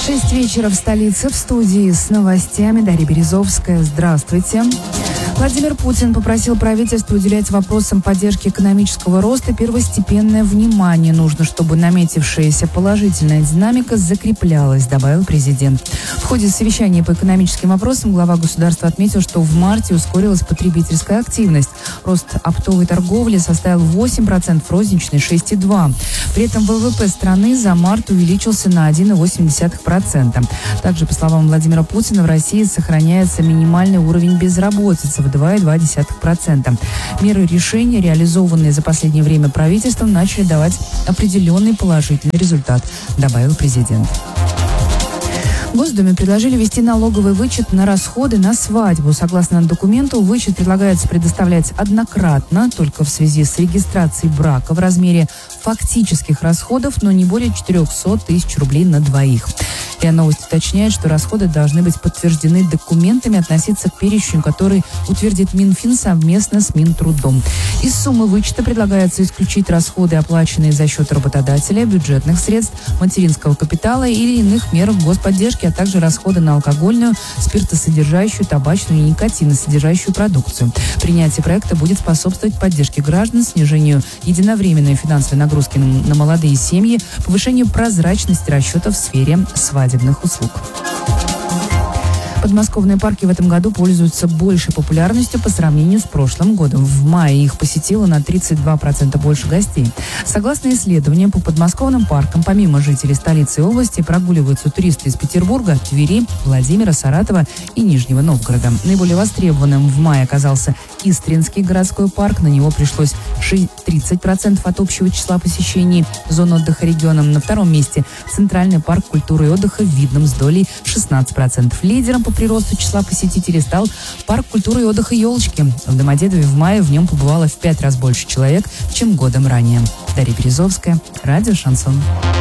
6 вечера в столице, в студии с новостями Дарья Березовская. Здравствуйте. Владимир Путин попросил правительство уделять вопросам поддержки экономического роста первостепенное внимание. Нужно, чтобы наметившаяся положительная динамика закреплялась, добавил президент. В ходе совещания по экономическим вопросам глава государства отметил, что в марте ускорилась потребительская активность. Рост оптовой торговли составил 8%, розничный 6,2%. При этом ВВП страны за март увеличился на 1,8%. Также, по словам Владимира Путина, в России сохраняется минимальный уровень безработицы в 2,2%. Меры решения, реализованные за последнее время правительством, начали давать определенный положительный результат, добавил президент. В Госдуме предложили ввести налоговый вычет на расходы на свадьбу. Согласно документу, вычет предлагается предоставлять однократно, только в связи с регистрацией брака в размере фактических расходов, но не более 400 тысяч рублей на двоих. РИА Новости уточняет, что расходы должны быть подтверждены документами, относиться к перечню, который утвердит Минфин совместно с Минтрудом. Из суммы вычета предлагается исключить расходы, оплаченные за счет работодателя, бюджетных средств, материнского капитала или иных мер господдержки, а также расходы на алкогольную, спиртосодержащую, табачную и никотиносодержащую продукцию. Принятие проекта будет способствовать поддержке граждан, снижению единовременной финансовой нагрузки на молодые семьи, повышению прозрачности расчетов в сфере свадебных услуг. Подмосковные парки в этом году пользуются большей популярностью по сравнению с прошлым годом. В мае их посетило на 32% больше гостей. Согласно исследованиям, по подмосковным паркам, помимо жителей столицы и области, прогуливаются туристы из Петербурга, Твери, Владимира, Саратова и Нижнего Новгорода. Наиболее востребованным в мае оказался Истринский городской парк. На него пришлось 30% от общего числа посещений зон отдыха регионом. На втором месте Центральный парк культуры и отдыха в Видном с долей 16%. Лидером по приросту числа посетителей стал парк культуры и отдыха «Елочки». В Домодедове в мае в нем побывало в 5 раз больше человек, чем годом ранее. Дарья Березовская, радио «Шансон».